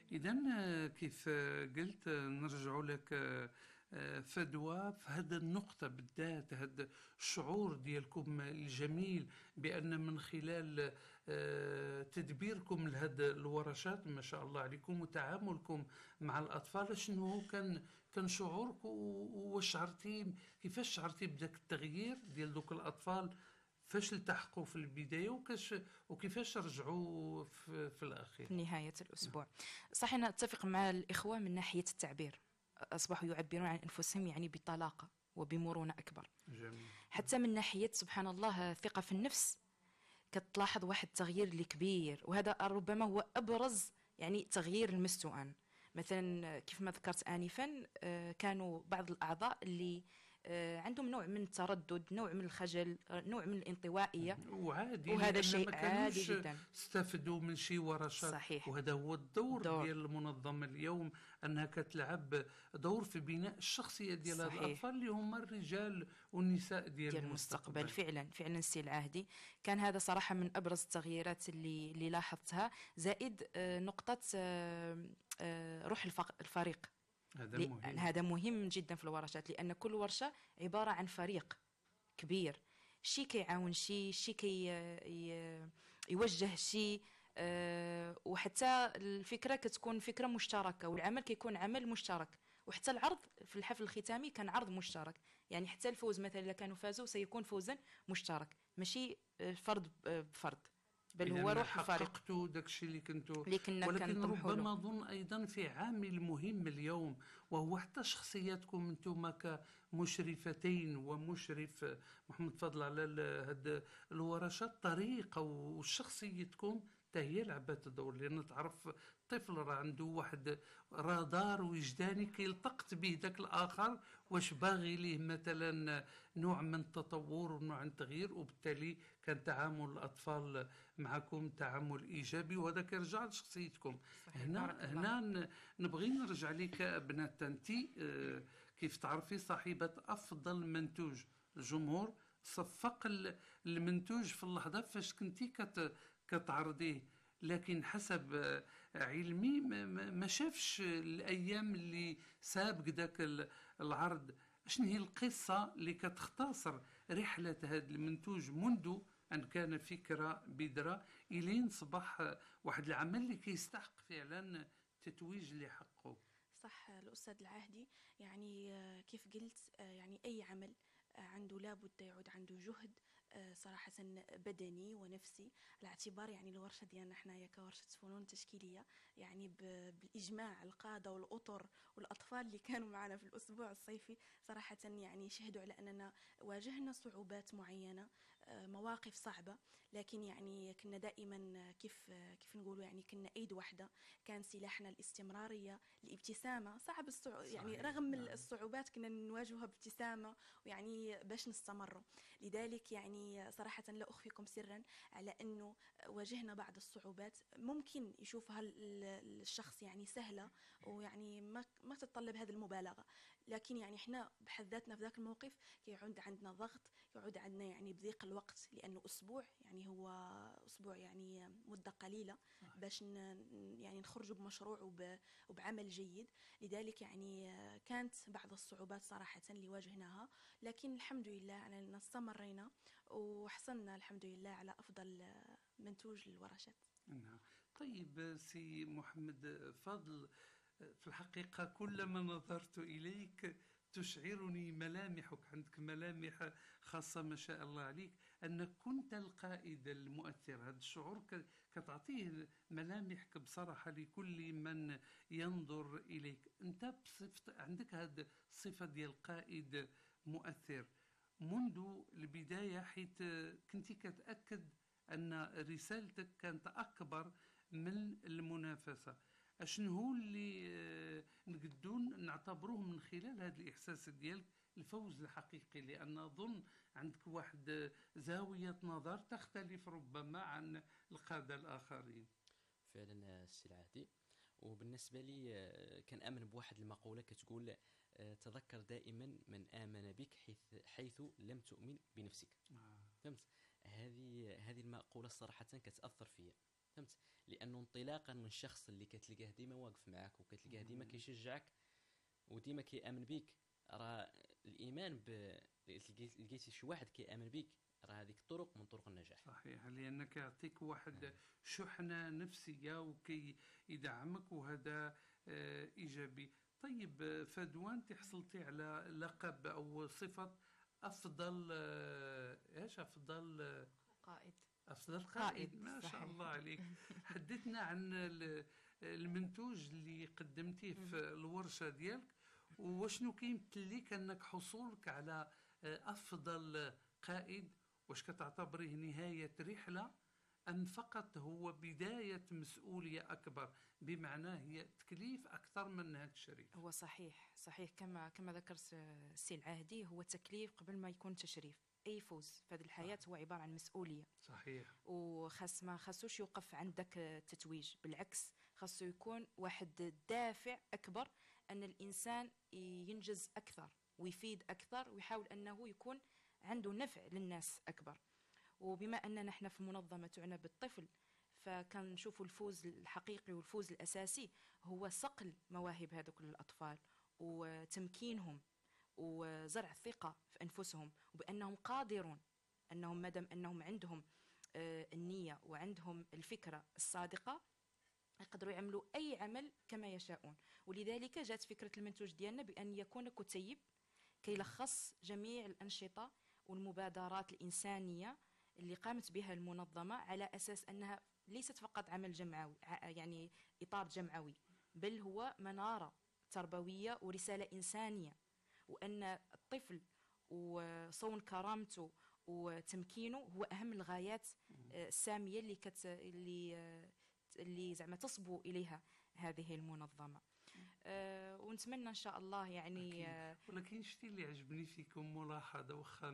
إذا كيف قلت نرجع لك فدوى في هذا النقطة بالذات، هذا الشعور ديالكم الجميل بأن من خلال تدبيركم لهذا الورشات ما شاء الله عليكم وتعاملكم مع الأطفال، شنو كان شعورك واش شعرتي، كيفاش شعرتي بداك التغيير ديال دوك الأطفال، فاش التحقوا في البداية وكيفاش رجعوا في الأخير؟ في نهاية الأسبوع. صحيح أنا أتفق مع الإخوة من ناحية التعبير، أصبحوا يعبرون عن أنفسهم يعني بطلاقة وبمرونة أكبر. جميل. حتى من ناحية سبحان الله ثقة في النفس، كتلاحظ واحد التغيير اللي كبير، وهذا ربما هو أبرز يعني تغيير المستوى. مثلا كيف ما ذكرت آنفا، كانوا بعض الأعضاء اللي عندهم نوع من التردد، نوع من الخجل، نوع من الانطوائية، وعادي وهذا لأن شيء ما عادي كانوش جدا. استفدوا من شي ورشات، صحيح. وهذا هو الدور دور. ديال المنظمة اليوم، أنها كتلعب دور في بناء الشخصية ديال هاد صحيح. الأطفال اللي هما الرجال والنساء ديال ديال المستقبل. المستقبل. فعلا السي العاهدي، كان هذا صراحة من أبرز التغييرات اللي لاحظتها، زائد نقطة روح الفريق. هذا مهم. هذا مهم جدا في الورشات، لأن كل ورشة عبارة عن فريق كبير، شي كيعاون شي يوجه شي، وحتى الفكرة كتكون فكرة مشتركة، والعمل كيكون عمل مشترك، وحتى العرض في الحفل الختامي كان عرض مشترك. يعني حتى الفوز مثلا إذا كانوا فازوا سيكون فوزا مشترك، ماشي فرد بفرد، بل هو إذا روح الفريق حققتوا داك الشيء اللي كنتوا. اللي كنا ولكن كنطمحوا له. ربما أظن أيضا في عامل مهم اليوم، وهو حتى شخصياتكم أنتم كمشرفتين ومشرف محمد فضل على هاد الورشات، طريقة وشخصيتكم حتى هي لعبت دور، لأن تعرف الطفل راه عنده واحد رادار وجداني كيلتقط به ذاك الآخر واش باغي ليه مثلا نوع من التطور ونوع من التغيير، وبالتالي كان تعامل الأطفال معكم تعامل إيجابي، وهذا كيرجع لشخصيتكم. صحيح. بارك الله. هنا نبغي نرجع لك بنات انتي، كيف تعرفي صاحبة أفضل منتوج، الجمهور صفق المنتوج في اللحظة فاش كنتي كتعرضيه، لكن حسب علمي ما شافش الأيام اللي سابق ذاك العرض. شنو هي القصة اللي كتختصر رحلة هذا المنتوج منذ أن كان فكرة بذرة إلين صبح واحد العمل اللي كيستحق فعلا تتويج اللي حقه؟ صح الأستاذ العاهدي، يعني كيف قلت يعني أي عمل عنده لابد يعود عنده جهد صراحة بدني ونفسي، على اعتبار يعني الورشة ديالنا حنايا كورشة فنون تشكيلية، يعني بالإجماع القادة والأطر والأطفال اللي كانوا معنا في الأسبوع الصيفي صراحة يعني شهدوا على أننا واجهنا صعوبات معينة، مواقف صعبة، لكن يعني كنا دائما كيف نقولوا يعني كنا أيد واحدة، كان سلاحنا الاستمرارية، الابتسامة. صعب يعني رغم الصعوبات كنا نواجهها بابتسامة، ويعني باش نستمروا. لذلك يعني صراحة لا أخفيكم سرا على أنه واجهنا بعض الصعوبات ممكن يشوفها الشخص يعني سهلة، ويعني ما تتطلب هذه المبالغة، لكن يعني احنا بحد ذاتنا في ذاك الموقف يعود عندنا ضغط، يعود عندنا يعني بضيق الوقت، لأنه أسبوع يعني هو أسبوع يعني مدة قليلة باش يعني نخرجوا بمشروع وبعمل جيد. لذلك يعني كانت بعض الصعوبات صراحة اللي واجهناها، لكن الحمد لله أننا استمرينا وحصلنا الحمد لله على أفضل منتوج للورشات. نعم. طيب سي محمد فضل، في الحقيقة كلما نظرت إليك تشعرني ملامحك، عندك ملامح خاصة ما شاء الله عليك، أنك كنت القائد المؤثر. هذا الشعور كتعطيه ملامحك بصراحة لكل من ينظر إليك. أنت بصفة عندك هذه الصفة ديال قائد مؤثر منذ البداية، حيث كنت كتأكد أن رسالتك كانت أكبر من المنافسة. أشنو هو اللي نقدون نعتبروه من خلال هذا الإحساس ديالك الفوز الحقيقي؟ لأن أظن عندك واحد زاوية نظر تختلف ربما عن القادة الآخرين. فعلا السي العهدي. وبالنسبة لي كان آمن بواحد المقولة كتقول تذكر دائما من آمن بك حيث لم تؤمن بنفسك. فهمت؟ هذه المقولة صراحة كتأثر فيا. فهمت؟ لانه انطلاقا من الشخص اللي كتلقاه ديما واقف معاك وكتلقاه ديما كيشجعك وديما كيامن بيك، راه الايمان لقيتي شي واحد كيامن بيك، راه هذيك طرق من طرق النجاح. صحيح، لأنك يعطيك واحد شحنة نفسية وكي يدعمك، وهذا إيجابي. طيب فدوان، أنت حصلتي على لقب أو صفة أفضل إيش أفضل قائد. أفضل قائد، قائد، ما شاء صحيح. الله عليك. حدثنا عن المنتوج اللي قدمتيه في الورشة ديالك، وشنو كيمثل ليك أنك حصولك على أفضل قائد؟ واش كتعتبريه نهاية رحلة أم فقط هو بداية مسؤولية أكبر، بمعنى هي تكليف أكثر من هذا الشريف؟ هو صحيح صحيح، كما ذكرت السي العاهدي، هو تكليف قبل ما يكون تشريف. اي فوز في هذه الحياه هو عباره عن مسؤوليه، صحيح. وخاص ما خاصوش يوقف عندك التتويج، بالعكس خاصو يكون واحد دافع اكبر ان الانسان ينجز اكثر ويفيد اكثر ويحاول انه يكون عنده نفع للناس اكبر. وبما اننا احنا في منظمه تعنى بالطفل، فكنشوفوا الفوز الحقيقي والفوز الاساسي هو صقل مواهب هذوك الاطفال وتمكينهم وزرع الثقه في انفسهم وبانهم قادرون، انهم مادام انهم عندهم النيه وعندهم الفكره الصادقه يقدروا يعملوا اي عمل كما يشاءون. ولذلك جاءت فكره المنتوج ديالنا بان يكون كتيب كيلخص جميع الانشطه والمبادرات الانسانيه اللي قامت بها المنظمه، على اساس انها ليست فقط عمل جمعوي، يعني اطار جمعوي، بل هو مناره تربويه ورساله انسانيه، وان الطفل وصون كرامته وتمكينه هو اهم الغايات الساميه اللي زعما تصبو اليها هذه المنظمه. ونتمنى ان شاء الله يعني ولكن شتي اللي عجبني فيكم ملاحظه، واخا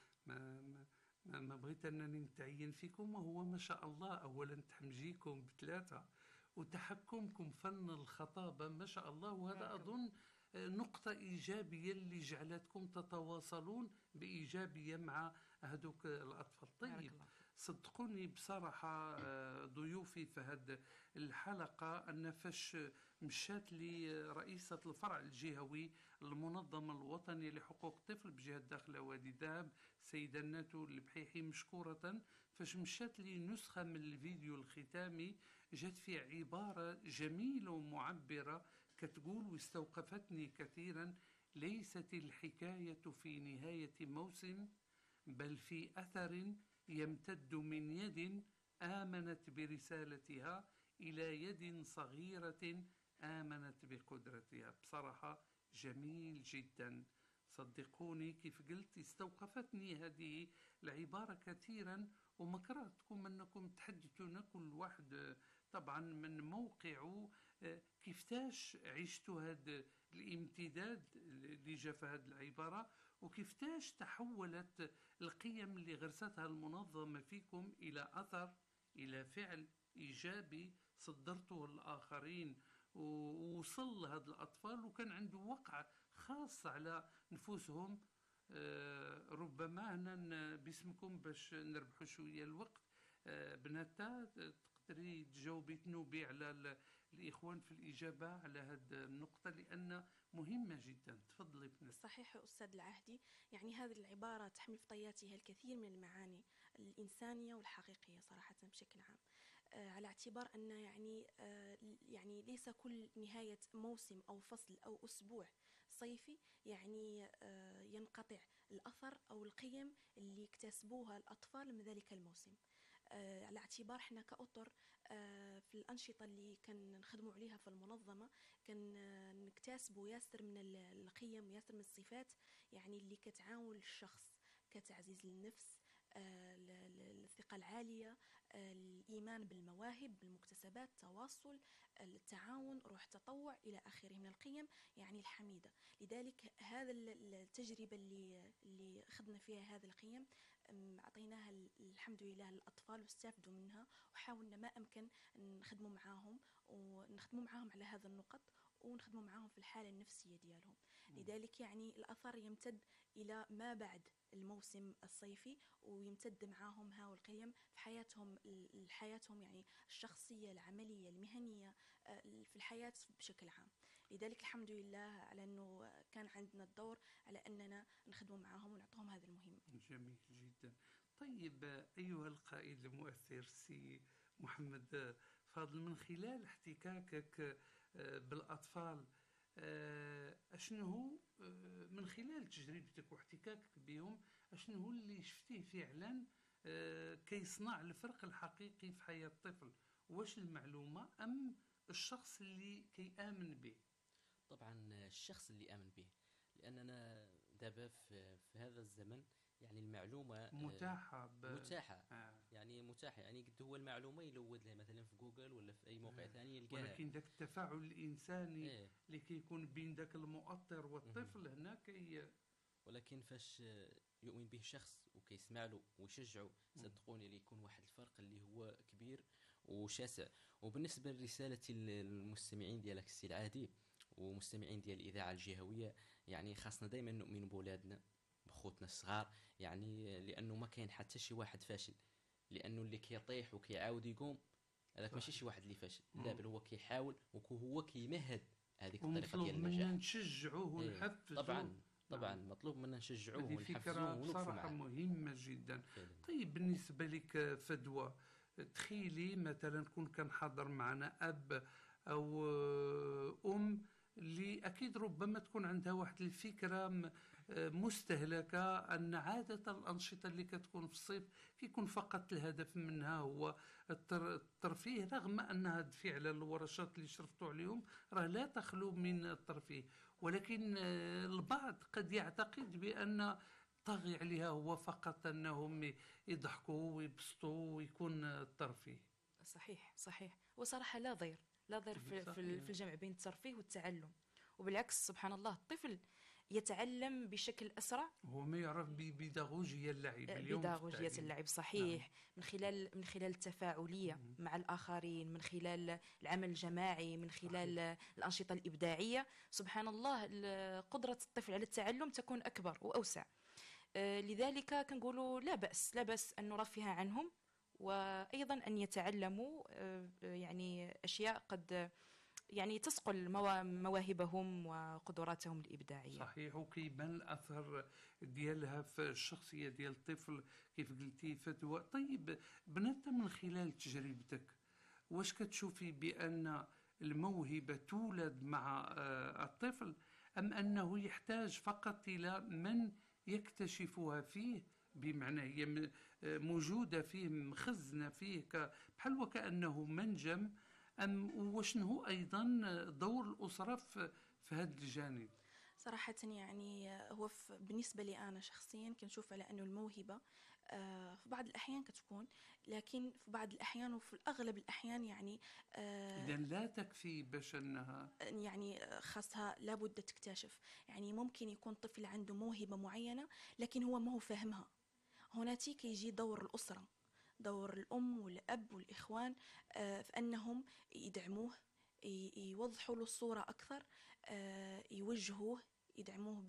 ما بغيت انني نتعين فيكم، وهو ما شاء الله اولا تحمجيكم بثلاثه وتحكمكم فن الخطابه ما شاء الله، وهذا اظن نقطة إيجابية اللي جعلتكم تتواصلون بإيجابية مع هذوك الأطفال. طيب صدقوني بصراحة ضيوفي في هذه الحلقة أن فاش مشات لي رئيسة الفرع الجهوي المنظمة الوطنية لحقوق الطفل بجهة داخل وادي الذهب سيدة ناتو البحيحي مشكورة، فاش مشات لي نسخة من الفيديو الختامي جات فيه عبارة جميلة ومعبرة كتقول واستوقفتني كثيرا: ليست الحكاية في نهاية موسم، بل في أثر يمتد من يد آمنت برسالتها إلى يد صغيرة آمنت بقدرتها. بصراحة جميل جدا، صدقوني كيف قلت استوقفتني هذه العبارة كثيرا، وما كرهتكم أنكم تحدثون كل واحد طبعا من موقعه كيفتاش عشتوا هذا الامتداد اللي جاء في هذه العبارة، وكيفتاش تحولت القيم اللي غرستها المنظمة فيكم إلى أثر، إلى فعل إيجابي صدرته الآخرين ووصل لهذا الأطفال وكان عنده وقع خاص على نفوسهم. ربما هنا باسمكم باش نربحوا شوية الوقت، بناتا تقدري تجاوبي تنوبي على الإخوان في الإجابة على هذه النقطة لأن مهمة جدا. تفضلي بنات. صحيح أستاذ العهدي، يعني هذه العبارة تحمل في طياتها الكثير من المعاني الإنسانية والحقيقية صراحة بشكل عام، على اعتبار أن يعني ليس كل نهاية موسم أو فصل أو أسبوع صيفي يعني ينقطع الأثر أو القيم اللي اكتسبوها الأطفال من ذلك الموسم. على اعتبار احنا كأطر في الأنشطة اللي كان نخدموا عليها في المنظمة كان نكتسبوا ياسر من القيم وياسر من الصفات يعني اللي كتعاون الشخص كتعزيز النفس، الثقة العالية، الإيمان بالمواهب بالمكتسبات، التواصل، التعاون، روح تطوع إلى آخره من القيم يعني الحميدة. لذلك هذا التجربة اللي أخذنا فيها هذه القيم أعطيناها الحمد لله للأطفال واستفادوا منها، وحاولنا ما أمكن نخدموا معاهم على هذا النقط ونخدموا معاهم في الحالة النفسية ديالهم. لذلك يعني الأثر يمتد إلى ما بعد الموسم الصيفي ويمتد معاهم هاو القيم في حياتهم يعني الشخصية العملية المهنية، في الحياة بشكل عام. لذلك الحمد لله على أنه كان عندنا الدور على أننا نخدم معاهم ونعطيهم هذا المهم. جميل جدا. طيب أيها القائد المؤثر سي محمد فاضل، من خلال احتكاكك بالأطفال، أشنو هو من خلال تجربتك واحتكاكك بهم، أشنو هو اللي شفتيه فعلا كيصنع الفرق الحقيقي في حياة الطفل؟ واش المعلومة أم الشخص اللي كيآمن به؟ طبعا الشخص اللي آمن به، لأننا دابا في هذا الزمن يعني المعلومة متاحة متاحة. يعني متاحة، يعني قد هو المعلومة يلود لها مثلا في جوجل ولا في أي موقع ثاني يلقاها. ولكن ذاك التفاعل الإنساني اللي كيكون بين ذاك المؤطر مهم. والطفل هنا ولكن فاش يؤمن به شخص وكيسمع له ويشجعه، صدقوني اللي يكون واحد الفرق اللي هو كبير وشاسع. وبالنسبة لرسالة المستمعين ديالك السي العادي ومستمعين ديال الإذاعة الجهوية، يعني خاصنا دائما نؤمن بولادنا بخوتنا الصغار، يعني لأنه ما كاين حتى شي واحد فاشل، لأنه اللي كيطيح وكيعاود يقوم هذاك ماشي شي واحد اللي فاشل، لا بل هو كيحاول وهو كيمهد هذيك الطريقة ديال النجاح. منا نشجعوه ونحفزوه. طبعا مطلوب منا نشجعوه هذه ونحفزوه فكرة ونوقفوا بصراحة معاه. مهمة جدا. فعلا. طيب بالنسبة لك فدوى، تخيلي مثلا كون كان حاضر معنا أب أو أم اللي أكيد ربما تكون عندها واحد الفكرة مستهلكة أن عادة الأنشطة اللي كتكون في الصيف كيكون فقط الهدف منها هو الترفيه، رغم أن هاد فعلا الورشات اللي شرفتوا عليهم راه لا تخلو من الترفيه، ولكن البعض قد يعتقد بأن طاغي عليها هو فقط أنهم يضحكوا ويبسطوا ويكون الترفيه. صحيح. وصراحة لا ضير في الجمع بين الترفيه والتعلم. وبالعكس سبحان الله الطفل يتعلم بشكل أسرع. هو ما يعرف ببيداغوجيا اللعب اليوم، بيداغوجية اللعب صحيح. نعم. من خلال التفاعلية مع الآخرين، من خلال العمل الجماعي، من خلال الأنشطة الإبداعية. سبحان الله قدرة الطفل على التعلم تكون أكبر وأوسع. لذلك كنقولوا لا بأس أن نرفه عنهم، وأيضا أن يتعلموا يعني أشياء قد يعني تسقل مواهبهم وقدراتهم الإبداعية. صحيح. وكيبان الأثر ديالها في الشخصية ديال الطفل كيف قلتي فتوى. طيب بنات، من خلال تجربتك واش كتشوفي بأن الموهبة تولد مع الطفل، أم أنه يحتاج فقط إلى من يكتشفها فيه، بمعنى هي موجودة فيه مخزنة فيه بحال وكأنه منجم، أم وشنو هو أيضا دور الأسرة في هذا الجانب؟ صراحة يعني هو بالنسبة لي أنا شخصيا كنشوف على أنه الموهبة في بعض الأحيان كتكون، لكن في بعض الأحيان وفي الأغلب الأحيان يعني إذن لا تكفي باش أنها يعني خاصها لابد تكتشف. يعني ممكن يكون طفل عنده موهبة معينة لكن هو ما هو فاهمها. هناتي كيجي دور الأسرة، دور الأم والأب والإخوان في أنهم يدعموه، يوضحوا له الصورة أكثر، يوجهوه، يدعموه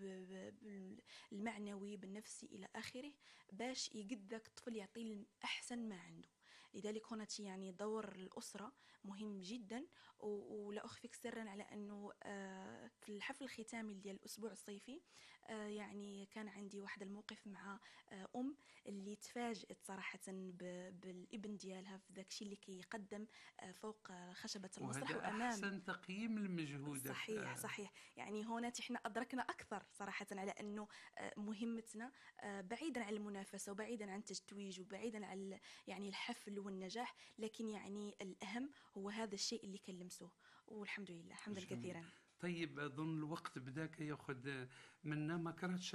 بالمعنوي بالنفسي إلى آخره، باش يقد ذاك الطفل يعطي أحسن ما عنده. لذلك هنا يعني دور الأسرة مهم جدا. ولا أخفيك سرا على أنه في الحفل الختامي ديال الأسبوع الصيفي يعني كان عندي واحد الموقف مع أم اللي تفاجأت صراحة بالابن ديالها في ذاك الشيء اللي كيقدم فوق خشبة المسرح وهذا وأمام. أحسن تقييم المجهود. صحيح. يعني هنا احنا أدركنا أكثر صراحة على أنه مهمتنا بعيدا عن المنافسة وبعيدا عن التتويج وبعيدا عن يعني الحفل والنجاح، لكن يعني الأهم هو هذا الشيء اللي كنلمسه. والحمد لله حمدا كثيرا. طيب أظن الوقت بداك يأخذ منا، ما كرهتش